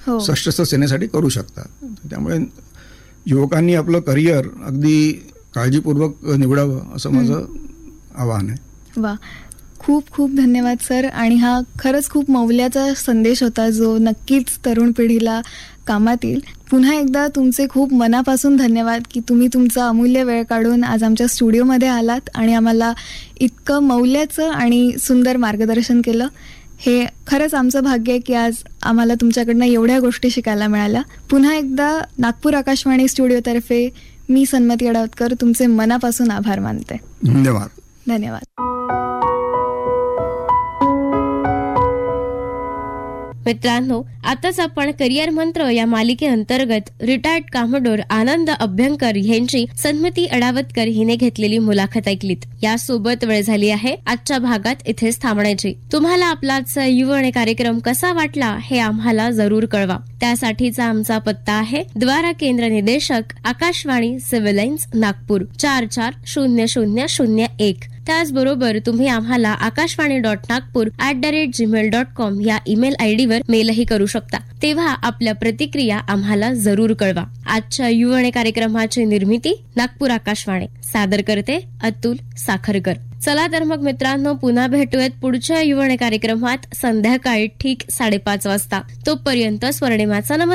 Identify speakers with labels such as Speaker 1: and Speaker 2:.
Speaker 1: सशस्त्र सेनेसाठी करू शकतात. त्यामुळे युवकांनी आपलं करिअर अगदी काळजीपूर्वक निवडावं असं माझं आवाहन आहे.
Speaker 2: वा, खूप खूप धन्यवाद सर. आणि हा खरंच खूप मौल्याचा संदेश होता जो नक्कीच तरुण पिढीला कामात येईल. पुन्हा एकदा तुमचे खूप मनापासून धन्यवाद की तुम्ही तुमचा अमूल्य वेळ काढून आज आमच्या स्टुडिओमध्ये आलात आणि आम्हाला इतकं मौल्याचं आणि सुंदर मार्गदर्शन केलं. हे खरंच आमचं भाग्य आहे की आज आम्हाला तुमच्याकडनं एवढ्या गोष्टी शिकायला मिळाल्या. पुन्हा एकदा नागपूर आकाशवाणी स्टुडिओतर्फे मी सन्मती अडावतकर तुमचे मनापासून आभार मानते.
Speaker 1: धन्यवाद.
Speaker 2: धन्यवाद.
Speaker 3: मित्रांनो, आताच आपण करिअर मंत्र या मालिकेअंतर्गत रिटायर्ड कॉमोडोर आनंद अभ्यंकर यांची सन्मती अडावतकर हिने घेतलेली मुलाखत ऐकलीत. यासोबत वेळ झाली आहे आजच्या भागात इथेच थांबण्याची. तुम्हाला आपला आजचा युववाणी कार्यक्रम कसा वाटला हे आम्हाला जरूर कळवा. त्यासाठीचा आमचा पत्ता आहे द्वारा केंद्र निदेशक आकाशवाणी सिव्हिल लाईन्स नागपूर 440001. त्याचबरोबर तुम्ही आम्हाला akashwani.nagpur@gmail.com या ईमेल आयडीवर मेलही करू शकता. तेव्हा आपल्या प्रतिक्रिया आम्हाला जरूर कळवा. आजच्या युववाणी कार्यक्रमाची निर्मिती नागपूर आकाशवाणी, सादर करते अतुल साखरकर. चला तर मग मित्रांनो, पुन्हा भेटूयात पुढच्या युववाणी कार्यक्रमात संध्याकाळी ठीक 5:30 वाजता. तोपर्यंत स्वर्णिमाचा नमस्कार.